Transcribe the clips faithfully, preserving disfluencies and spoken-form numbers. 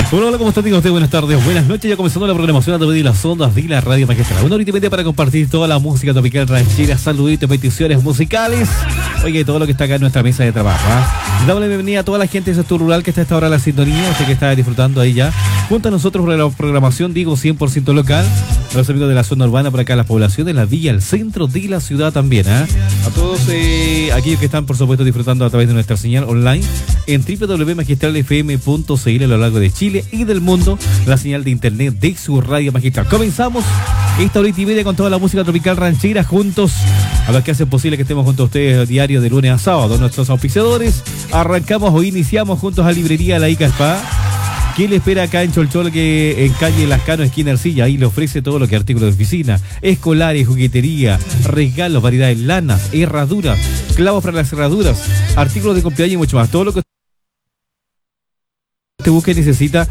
Hola, hola, ¿cómo están? Digan ustedes, buenas tardes, buenas noches. Ya comenzando la programación a través de las ondas de la Radio Magistral. Una horita y media para compartir toda la música tropical ranchera, saluditos, peticiones musicales. Oye, todo lo que está acá en nuestra mesa de trabajo. ¿eh? Damos la bienvenida a toda la gente de sector rural que está a esta hora en la sintonía. Usted que está disfrutando ahí ya. Junto a nosotros por la programación, digo, cien por ciento local. A los amigos de la zona urbana, por acá, las poblaciones, la villa, el centro de la ciudad también. ¿eh? A todos eh, aquellos que están, por supuesto, disfrutando a través de nuestra señal online en doble u doble u doble u punto magistral f m punto c l a lo largo de Chile y del mundo, la señal de internet de su radio magistral. Comenzamos esta horita y media con toda la música tropical ranchera juntos a los que hacen posible que estemos junto a ustedes diario de lunes a sábado. Nuestros auspiciadores, arrancamos o iniciamos juntos a Librería La Ica Spa. ¿Quién le espera acá en Cholchol, que en calle Lascano, esquina Ercilla? Ahí le ofrece todo lo que artículos de oficina, escolares, juguetería, regalos, variedades, lanas, herraduras, clavos para las herraduras, artículos de cumpleaños y mucho más. Todo lo que usted busque y necesita.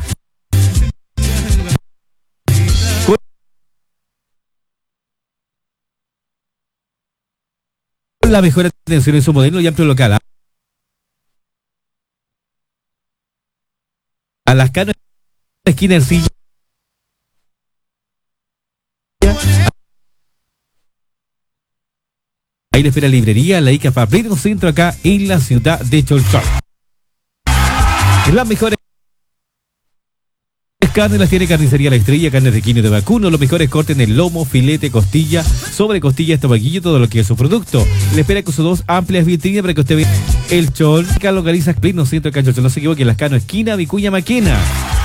Con la mejor atención en su modelo y amplio local. ¿eh? A Lascano, esquina Ercilla. Ahí le espera Librería La Ica para abrir un centro acá en la ciudad de Cholchol. Las mejores carnes las tiene Carnicería La Estrella, carnes de quino de vacuno, los mejores cortes en el lomo, filete, costilla, sobre costilla, estomaguillo, todo lo que es su producto. Le espera con sus dos amplias vitrinas para que usted vea el Chol. Acá localiza pleno centro de Cholchol, no se equivoque, Lascano, esquina Vicuña Maquena.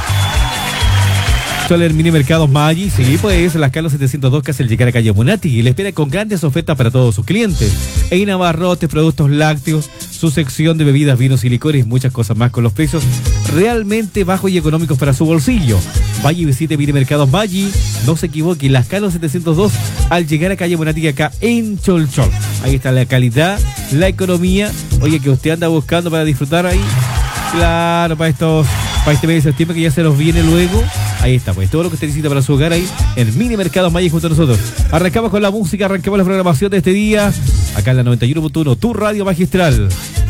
El mini mercados Maggi, sí, pues Lascano setecientos dos, casi al llegar a calle Munati, y le espera con grandes ofertas para todos sus clientes. En abarrotes, productos lácteos, su sección de bebidas, vinos y licores, muchas cosas más con los precios realmente bajos y económicos para su bolsillo. Vaya y visite mini mercados Maggi, no se equivoque, Lascano setecientos dos, al llegar a calle Munati, acá en Cholchol. Ahí está la calidad, la economía, oye, que usted anda buscando para disfrutar ahí. Claro, para estos, para este mes de septiembre que ya se nos viene luego. Ahí está, pues todo lo que usted necesita para su hogar ahí en Mini Mercados Maggi junto a nosotros. Arrancamos con la música, arrancamos la programación de este día, acá en la noventa y uno punto uno, tu radio magistral.